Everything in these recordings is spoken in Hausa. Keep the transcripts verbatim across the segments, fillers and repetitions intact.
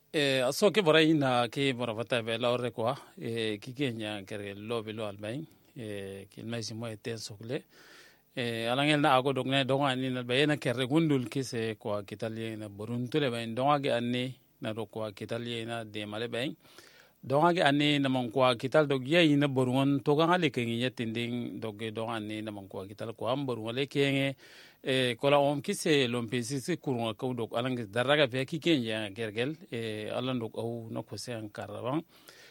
e aso ke borai na ke bora vata be la ore kwa e ki kenya kere lo be lo albai e ki mai simo eten sokle e alangel na ago dogne donga ni na be na kere gundul ki se kwa kitalie na buruntu le ben donga ge anne na ro kwa kitalie na de male ben donga ge anne na mon kwa kital dog ye na burun to ga le ke ngi tinding dogge donga anne na mon kwa kital ko am burun le ke e kola om kise lompesi se kurunga kawdok alange daraga fe ki kenya gergel e alandok au no ko se an karavan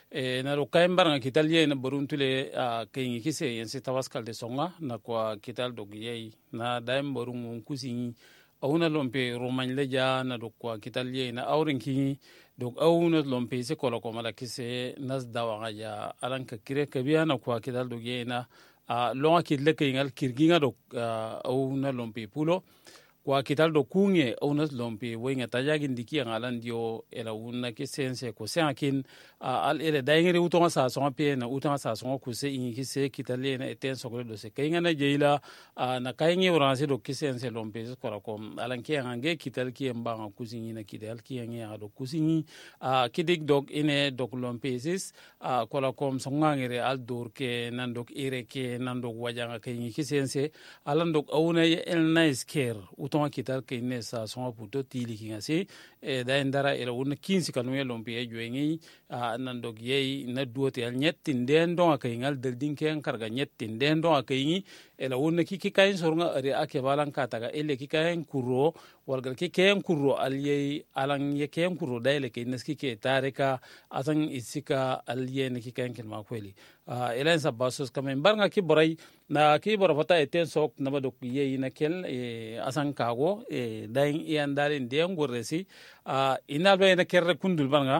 e na ro kaimbar nga kitalye na buruntule a kengi kise yense tawaskal de songa na kwa kital dog yei na daim borun kusin au na lompe roman leja na do kwa kitalye na aurin ki dog au na lompe se kola ko mala kise nas dawa ya alanka kire kabiya na kwa kital dog yei na a longa kidle ke ngal kirginga do au na lompi pulo kwa kital do kunge au na lompi wenga tajagi ndiki ngalan dio ela unna ke sense ko senkin al ele daingere utonga sa so pe na utonga sa so ko se ingi se kitale na eten sokle do se kainga na jeila na kaingi uranse do kisense lompi ko ko alan ke ngange kital ki mbanga kusingi na kidal ki ngi do kusingi kidik dog ine dog lompi sis ko la kom so ngangere al dor ke nandok ire ke nandok wajanga kaingi kisense alan dog auna el nice care utonga kital ke ne sa so puto tili kinga se e da ndara ela wona kinsi kanu ye lompi e joengi nan dog yei na duote al nyetti den don ka ingal del dinken karga nyetti den don ka ingi ela wona kiki kayin sornga ari ake balan kataga ele kikayen kuro walgal kikayen kuro al yei alan ye kayen kuro da ele ke neski ke tareka asan isika al ye ne kikayen kelma kweli ela sa basos kamen barnga ki borai na ki bora fata eten sok na badok yei na kel e asan kago e dain iyan dalin den gorresi inal be na kerre kundul barnga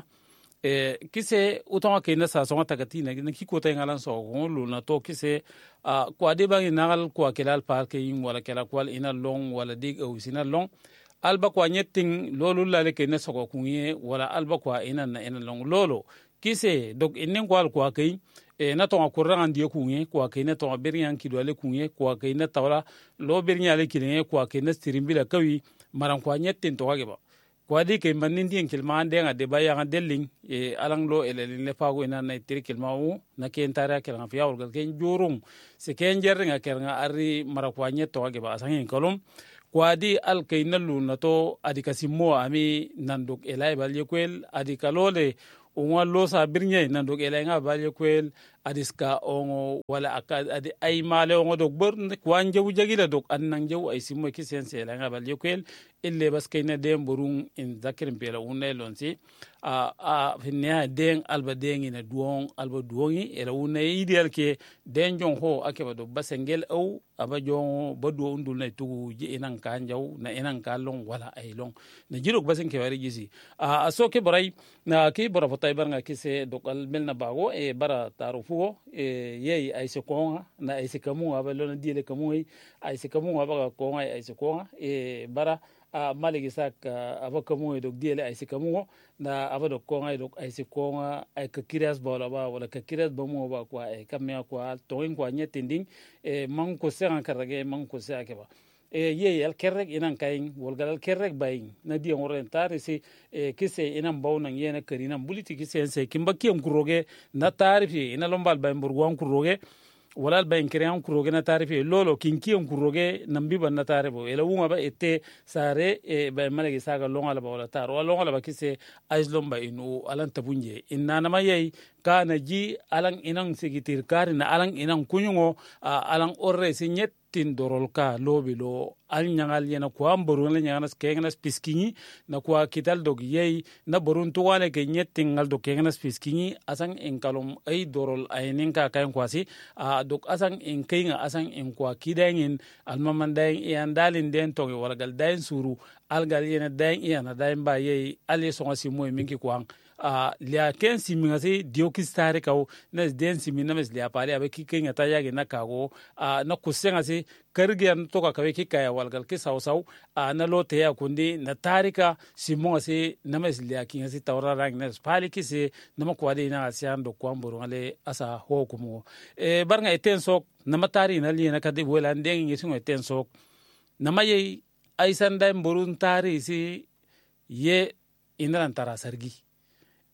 e kise utonga ke na sa songa tagati na ki ko tay ngalan so ngolu na to kise a kwa de bangi nagal kwa kelal parke yin wala kela kwal ina long wala dig au sina long alba kwa nyetting lolu la le ke na so ko kunye wala alba kwa ina na ina long lolo kise dok inen kwal kwa kai e na to ko ran die kunye kwa kai na to berian ki dole kunye kwa kai na tawla lo berian le kinye kwa kai na stirimbila kawi maran kwa nyettin to wage ba kwa di ke manin din kilma ande nga de baya nga delling e alang lo ele le fago ina na tir kilma wu na ke entara ke nga fiya urgal ke jorum se ke njer nga ker nga ari mara kwa nyeto wage ba asangen kolum kwa di al ke nalu na to adika simmo ami nanduk elai balye kwel adika lole onwa losa birnye nanduk elai nga balye kwel adiska ongo wala aka adi ay male ongo dok bor kwa njewu jagila dok annan jewu ay simmo ki sense elai nga balye kwel ille bas kayna dem borun in zakirin pela unay lonsi a a finne den alba den ina duon alba duongi ela unay ideal ke den jon ho akeba do basengel au aba jon badu undul nay tugu ji inan kan jaw na inan kan long wala ay long na jirok basen ke wari gisi a so ke boray na ke bora fotay bar nga kise dokal melna bago e bara tarufu e yey ay se konga na ay se kamu aba lona diele kamu ay se kamu aba konga ay se konga e bara a maligi sak ava kamu dok diele ay se kamu na ava dok konga dok ay se konga ay ka kirias bola ba wala ka kirias bamu ba kwa ay kamya kwa toin kwa nyetinding e man ko se an karage man ko se akeba e ye el kerrek inan kayin wolgal kerrek bayin na di ngoren tari si e kise inan bawnan yena karinan buliti kise se kimba kiyam kuroge na tarifi ina lombal bayin burgwan kuroge wala bayin kiran kuroge na tarifi lolo kinkiyam kuroge nambi ban na taribo ela wuma ba ette sare e bayin malagi saga longala ba wala taro longala ba kise ajlom ba inu alan tabunje inna na mayai kana ji alan inan sigitir kari na alan inan kunyungo alan orre sinyet tin dorol ka lobi lo al nyangal yena ko am borun le nyangas kengas piskini na ko kital dog yey na borun to wale ke nyetting ngal do kengas piskini asan en kalom ay dorol ay nin ka kayen kwasi a dog asan en kayga asan en ko kidengin al mamanday yan dalin den to wala gal dayin suru al gal yena dayin yana dayin ba yey ali so ngasi moy minki ko an a lia ken simingase diokistare kaw na den simina mes lia pare abe kikenga tayage na kago a na kusengase karge an to ka kawe kikaya walgal ke saw saw a na lote ya kundi na tarika simongase na mes lia kingase tawra rang na pali kise na makwade na asian do kwamburu ale asa hokumo e barnga eten sok na matari na li na kadi wala ndeng ngisungo eten sok na maye aisan dai borun tari si ye inaran tara sargi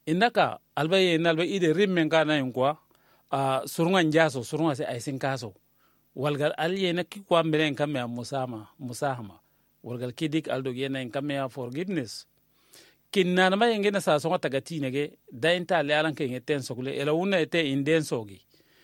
indaka albaye nalba ide rimmen kana yin kwa a surungan jaso surunga se aisin kaso walgal alye na ki kwa mbelen kamme musama musahama walgal kidik aldo yena in kamme forgiveness kinna na mayenge na sa songa tagati nege dainta le alan ke ngeten sokle ela wuna ete inden sogi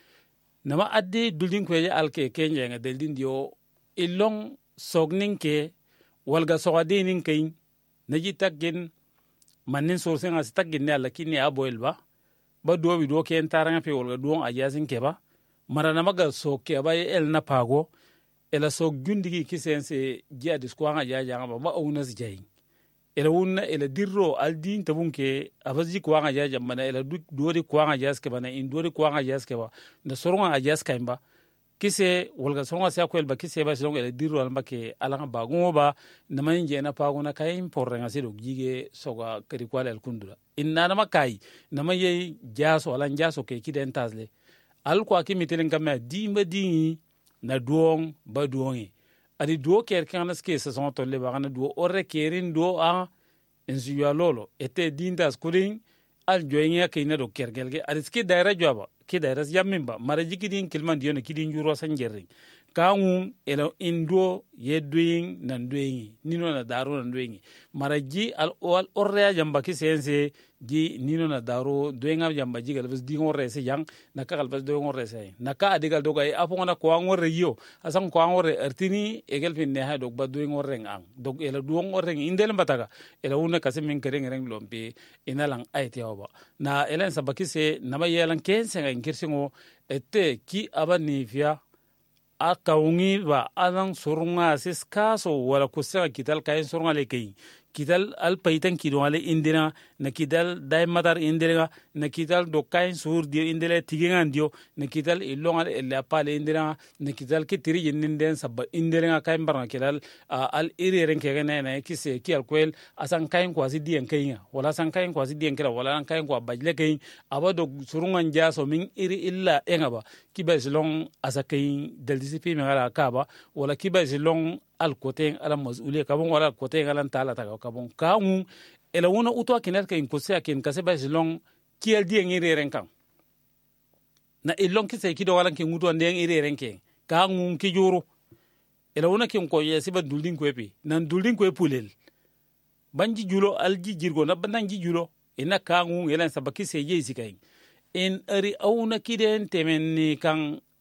nama addi duldin ko ye alke kenje nga deldin dio ilong sognin ke walga sogade nin kain naji taggen manin sorsen as taggen ne alla kinni aboel ba ba do wi do ken taranga pe walga do ajasin ke ba mara na maga soke ba el na pago ela so gundigi kisense jiadis ko nga jaja ba ba onas jayin ela wunna ela dirro aldin tabunke abazi ko nga jaja mana ela dori ko nga jaske bana in dori ko nga jaske ba na soronga ajaska imba kise walga soronga sa ko elba kise ba soronga ela dirro alba ke alanga ba ngoba na manje na pago na kay imporrenga sido jige soga kadi ko al kundura inna na makai na maye jaso alan jaso ke kiden tasle al ko akimi telen kamma dimba dingi na duong ba duongi adi duo ker kanas ke sa son tolle ba na duo orre kerin duo a ensuya lolo ete dindas kurin al joynya ke na do kergelge adi ski daira joba ki daira yamimba mara jikidin kilman dione kidin juro sanjerri kangu elo indo yedoing nan doing nino na daro nan doing mara ji al al orre jamba ki sense ji nino na daro doinga jamba ji galbas di ngorre se yang na ka galbas do ngorre se na ka adigal do gay apo na ko ngorre yo asan ko ngorre artini egel fin ne ha do ba do ngorre ang do elo do ngorre indel bataga elo una kasim min kering reng lompe inalang aiti oba na elen sabaki se na mayelan kense nga inkirsingo ette ki abani via akaungi ba alang surunga sis kaso wala kusega kital kain surunga lekei kital al paitan kidwale indina na kital dai matar indina na kital do kain sur dio indele tigengan dio na kital ilongal ella pale indina na kital kitiri yinden sabba indina kain barna kital al iri renke gane na kise ki al kwel asan kain kwasi dien kainya wala san kain kwasi dien kila wala kain kwa bajle kain abado surunga njaso min iri illa engaba kiba silong asakain del disipi mengala kaba wala kiba silong al kote ala masuliya kabon wala kote ala tala ta kabon kaun ela wona utwa kinet ka inkose akin kase ba silong kiel die ngire renkan na ilong kise kido wala kin ngudo ndeng ire renke kaun ki juru ela wona kin ko yesi ba duldin ko epi nan duldin ko epulel banji julo alji jirgo na banji julo ina kaun ela sabaki se je sikai in ari auna kiden temenni kan